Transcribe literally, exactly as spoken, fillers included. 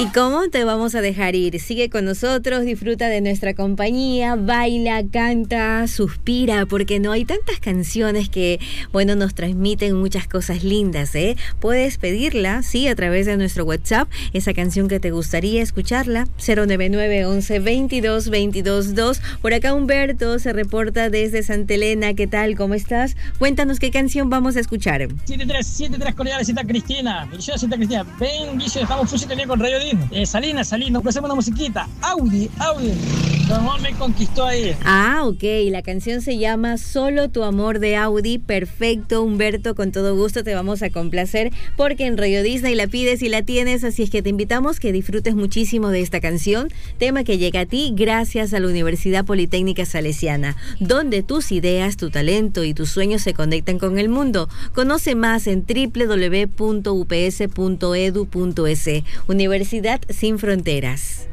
¿Y cómo te vamos a dejar ir? Sigue con nosotros, disfruta de nuestra compañía, baila, canta, suspira, porque no hay tantas canciones que, bueno, nos transmiten muchas cosas lindas, ¿eh? Puedes pedirla, sí, a través de nuestro WhatsApp, esa canción que te gustaría escucharla, cero nueve nueve, once, veintidós, veintidós, dos. Por acá Humberto se reporta desde Santa Elena. ¿Qué tal? ¿Cómo estás? Cuéntanos qué canción vamos a escuchar. siete tres, siete tres Coreales, Santa Cristina. Yo, Santa Cristina. Ven, Guillo, dejamos fusil con Radio Disney. Eh, Salina, Salina, nos hacemos una musiquita. Audi, Audi. Tu amor me conquistó ahí. Ah, ok. La canción se llama Solo tu amor de Audi. Perfecto, Humberto. Con todo gusto te vamos a complacer porque en Radio Disney la pides y la tienes. Así es que te invitamos que disfrutes muchísimo de esta canción. Tema que llega a ti gracias a la Universidad Politécnica Salesiana, donde tus ideas, tu talento y tus sueños se conectan con el mundo. Conoce más en doble u doble u doble u punto u p s punto e d u punto e s. Universidad sin fronteras.